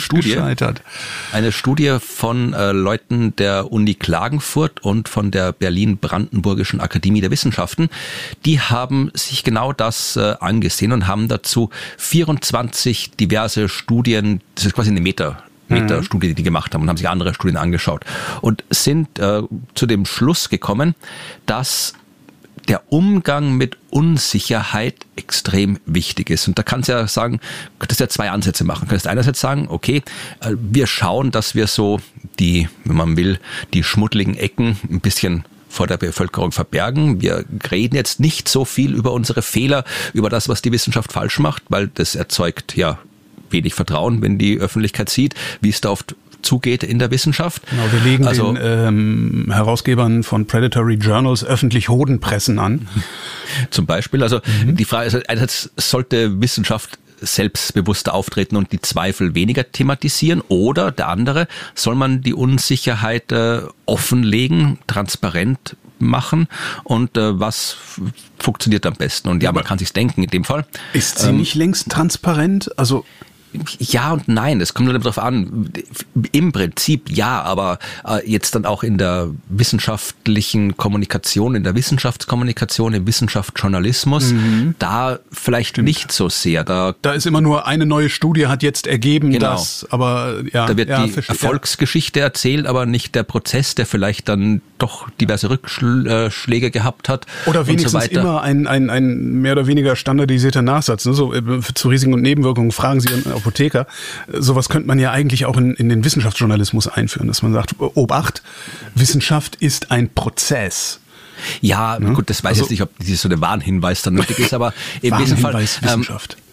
Studie von Leuten der Uni Klagenfurt und von der Berlin-Brandenburgischen Akademie der Wissenschaften. Die haben sich genau das angesehen und haben dazu 24 diverse Studien, das ist quasi eine Meta-Studie, die die gemacht haben und haben sich andere Studien angeschaut und sind zu dem Schluss gekommen, dass der Umgang mit Unsicherheit extrem wichtig ist. Und da kannst du ja sagen, könntest ja zwei Ansätze machen. Du könntest einerseits sagen, okay, wir schauen, dass wir so wenn man will, die schmuddeligen Ecken ein bisschen vor der Bevölkerung verbergen. Wir reden jetzt nicht so viel über unsere Fehler, über das, was die Wissenschaft falsch macht, weil das erzeugt wenig Vertrauen, wenn die Öffentlichkeit sieht, wie es da oft zugeht in der Wissenschaft. Genau, wir legen den Herausgebern von Predatory Journals öffentlich Hodenpressen an. Zum Beispiel, die Frage ist, einerseits sollte Wissenschaft selbstbewusster auftreten und die Zweifel weniger thematisieren oder der andere, soll man die Unsicherheit offenlegen, transparent machen und was funktioniert am besten? Und man kann sich's denken in dem Fall. Ist sie nicht längst transparent? Also ja und nein, es kommt nur darauf an. Im Prinzip ja, aber jetzt dann auch in der wissenschaftlichen Kommunikation, in der Wissenschaftskommunikation, im Wissenschaftsjournalismus, da vielleicht nicht so sehr. Da ist immer nur eine neue Studie hat jetzt ergeben, dass, aber da wird die Erfolgsgeschichte erzählt, aber nicht der Prozess, der vielleicht dann doch diverse Rückschläge gehabt hat. Oder wenigstens und so weiter. Immer ein mehr oder weniger standardisierter Nachsatz. Ne? So, zu Risiken und Nebenwirkungen fragen Sie einen Apotheker. Sowas könnte man ja eigentlich auch in den Wissenschaftsjournalismus einführen, dass man sagt, Obacht, Wissenschaft ist ein Prozess. Ja, gut, das weiß ich jetzt nicht, ob so der Warnhinweis dann nötig ist, aber im Wesentlichen Wissenschaft.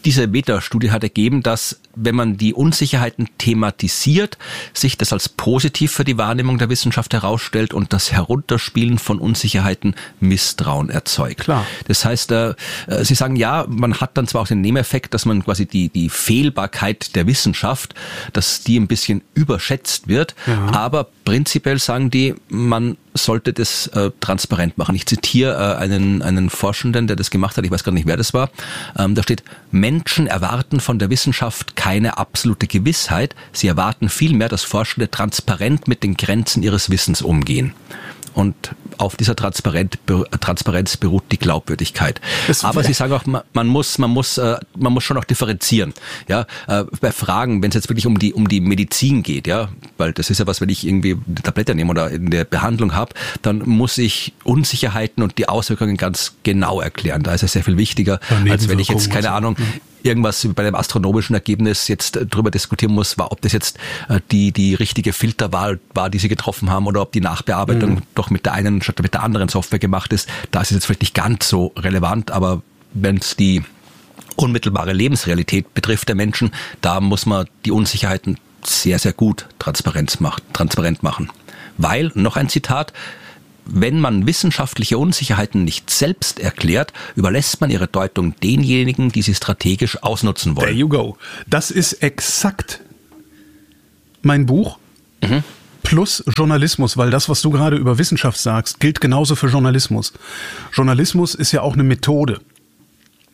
diese Metastudie hat ergeben, dass wenn man die Unsicherheiten thematisiert, sich das als positiv für die Wahrnehmung der Wissenschaft herausstellt und das Herunterspielen von Unsicherheiten Misstrauen erzeugt. Klar. Das heißt, Sie sagen, ja, man hat dann zwar auch den Nebeneffekt, dass man quasi die Fehlbarkeit der Wissenschaft, dass die ein bisschen überschätzt wird, aber prinzipiell sagen die, man sollte das transparent machen. Ich zitiere einen Forschenden, der das gemacht hat, ich weiß gar nicht, wer das war. Da steht, Menschen erwarten von der Wissenschaft keine absolute Gewissheit, sie erwarten vielmehr, dass Forschende transparent mit den Grenzen ihres Wissens umgehen. Und auf dieser Transparenz beruht die Glaubwürdigkeit. Aber Sie sagen auch, man muss schon auch differenzieren. Ja, bei Fragen, wenn es jetzt wirklich um die Medizin geht, ja, weil das ist ja was, wenn ich irgendwie eine Tablette nehme oder in der Behandlung habe, dann muss ich Unsicherheiten und die Auswirkungen ganz genau erklären. Da ist es sehr viel wichtiger, als wenn ich jetzt, keine Ahnung, irgendwas bei einem astronomischen Ergebnis jetzt drüber diskutieren muss, ob das jetzt die richtige Filterwahl war, die Sie getroffen haben, oder ob die Nachbearbeitung doch mit der einen statt mit der anderen Software gemacht ist. Da ist es jetzt vielleicht nicht ganz so relevant, aber wenn es die unmittelbare Lebensrealität betrifft der Menschen, da muss man die Unsicherheiten sehr, sehr gut transparent machen. Weil, noch ein Zitat, wenn man wissenschaftliche Unsicherheiten nicht selbst erklärt, überlässt man ihre Deutung denjenigen, die sie strategisch ausnutzen wollen. There you go. Das ist exakt mein Buch plus Journalismus, weil das, was du gerade über Wissenschaft sagst, gilt genauso für Journalismus. Journalismus ist ja auch eine Methode.